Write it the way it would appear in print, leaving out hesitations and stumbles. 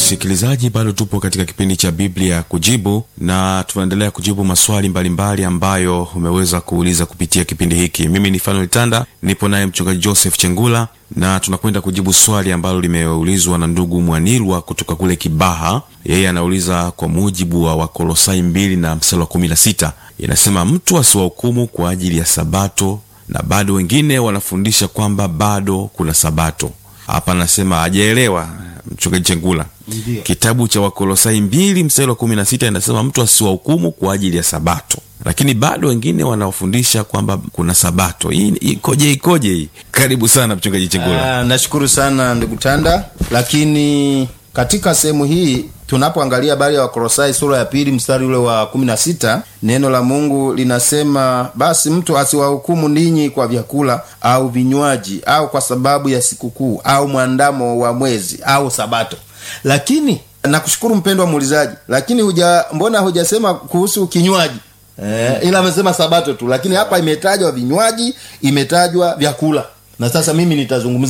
Msikilizaji, bado tupo katika kipindi cha Biblia Kujibu na tunaendelea kujibu maswali mbalimbali ambayo umeweza kuuliza kupitia kipindi hiki. Mimi ni Fanuel Tanda, nipo naye mchungaji Joseph Chengula na tunakwenda kujibu swali ambalo limeulizwa na ndugu Mwanilwa kutoka kule Kibaha. Yeye anauliza kwa mujibu wa Wakolosai 2:16. Inasema mtu asiwahukumu kwa ajili ya Sabato, na bado wengine wanafundisha kwamba bado kuna Sabato. Hapa anasema hajaelewa mchungaji Chengula. Kitabu cha Wakolosai 2:16 inasema mtu asiwahukumu kwa ajili ya Sabato, lakini bado wengine wanaofundisha kwamba kuna Sabato. Hii ikoje hii? Karibu sana mchungaji Chengula. Nashukuru sana ndugu Tanda. Lakini katika sehemu hii tunapoangalia habari ya Wakolosai sura ya 2 mstari ule wa 16, neno la Mungu linasema basi mtu asiwahukumu ninyi kwa vyakula au vinywaji au kwa sababu ya sikukuu au mwandamo wa mwezi au Sabato. Lakini nakushukuru mpendwa muulizaji, lakini mbona hujasema kuhusu kinywaji? Ila amesema Sabato tu, lakini hapa imetajwa vinywaji, imetajwa vyakula. Na sasa mimi nitazungumzia